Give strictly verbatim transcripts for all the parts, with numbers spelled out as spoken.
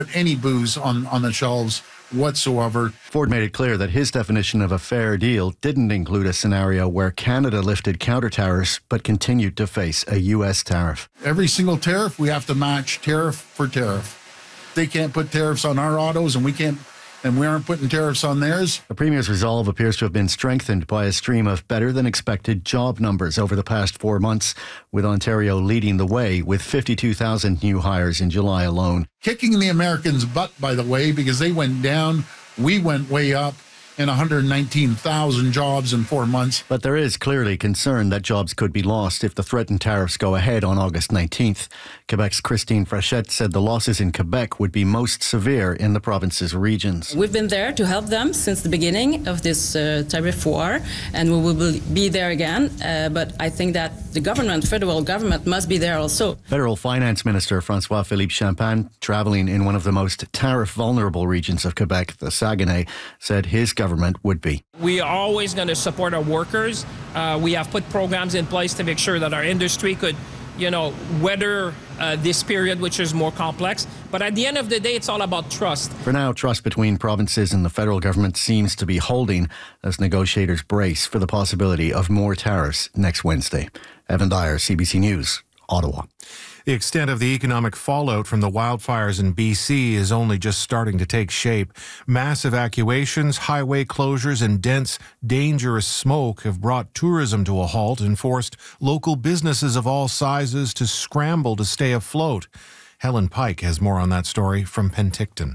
any booze on, on the shelves whatsoever. Ford made it clear that his definition of a fair deal didn't include a scenario where Canada lifted counter tariffs but continued to face a U S tariff. Every single tariff, we have to match tariff for tariff. They can't put tariffs on our autos, and we can't, and we aren't putting tariffs on theirs. The Premier's resolve appears to have been strengthened by a stream of better-than-expected job numbers over the past four months, with Ontario leading the way with fifty-two thousand new hires in July alone. Kicking the Americans' butt, by the way, because they went down, we went way up, in one hundred nineteen thousand jobs in four months. But there is clearly concern that jobs could be lost if the threatened tariffs go ahead on August nineteenth. Quebec's Christine Frechette said the losses in Quebec would be most severe in the province's regions. We've been there to help them since the beginning of this uh, tariff war, and we will be there again. Uh, but I think that the government, federal government, must be there also. Federal Finance Minister François-Philippe Champagne, travelling in one of the most tariff-vulnerable regions of Quebec, the Saguenay, said his government would be. We are always going to support our workers. Uh, we have put programs in place to make sure that our industry could, you know, weather uh, this period, which is more complex. But at the end of the day, it's all about trust. For now, trust between provinces and the federal government seems to be holding as negotiators brace for the possibility of more tariffs next Wednesday. Evan Dyer, C B C News, Ottawa. The extent of the economic fallout from the wildfires in B C is only just starting to take shape. Mass evacuations, highway closures, and dense, dangerous smoke have brought tourism to a halt and forced local businesses of all sizes to scramble to stay afloat. Helen Pike has more on that story from Penticton.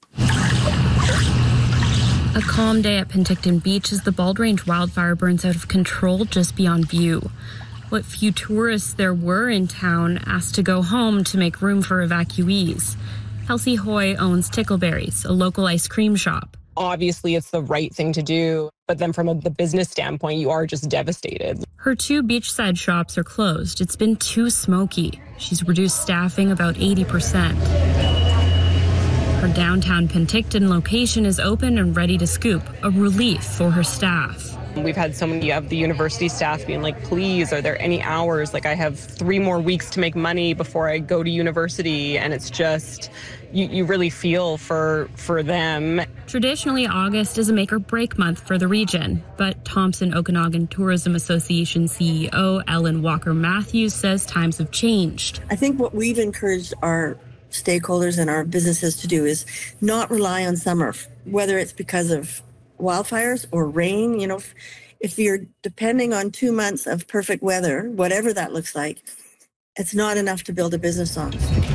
A calm day at Penticton Beach as the Bald Range wildfire burns out of control just beyond view. What few tourists there were in town asked to go home to make room for evacuees. Kelsey Hoy owns Tickleberries, a local ice cream shop. Obviously, it's the right thing to do, but then from a, the business standpoint, you are just devastated. Her two beachside shops are closed. It's been too smoky. She's reduced staffing about eighty percent. Her downtown Penticton location is open and ready to scoop, a relief for her staff. We've had so many of the university staff being like, please, are there any hours? Like, I have three more weeks to make money before I go to university. And it's just, you, you really feel for, for them. Traditionally, August is a make or break month for the region. But Thompson Okanagan Tourism Association C E O Ellen Walker-Matthews says times have changed. I think what we've encouraged our stakeholders and our businesses to do is not rely on summer, whether it's because of wildfires or rain. You know, if, if you're depending on two months of perfect weather, whatever that looks like, it's not enough to build a business on.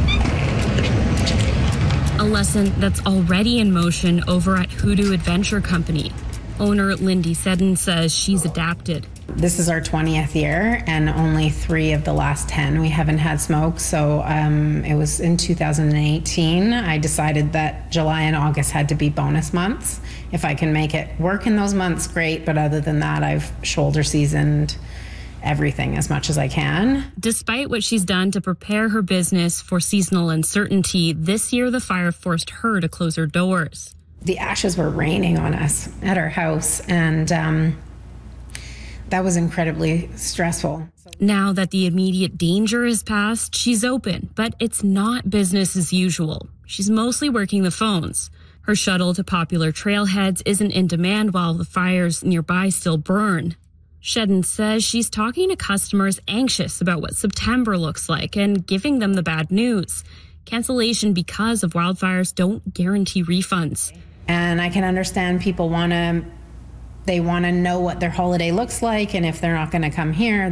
A lesson that's already in motion over at Hoodoo Adventure Company. Owner Lindy Seddon says she's adapted. This is our twentieth year, and only three of the last ten we haven't had smoke. So um, it was in two thousand eighteen, I decided that July and August had to be bonus months. If I can make it work in those months, great. But other than that, I've shoulder seasoned everything as much as I can. Despite what she's done to prepare her business for seasonal uncertainty, this year the fire forced her to close her doors. The ashes were raining on us at our house, and um, that was incredibly stressful. Now that the immediate danger is past, she's open, but it's not business as usual. She's mostly working the phones. Her shuttle to popular trailheads isn't in demand while the fires nearby still burn. Shedden says she's talking to customers anxious about what September looks like and giving them the bad news. Cancellation because of wildfires don't guarantee refunds. And I can understand people want to, they want to know what their holiday looks like, and if they're not going to come here,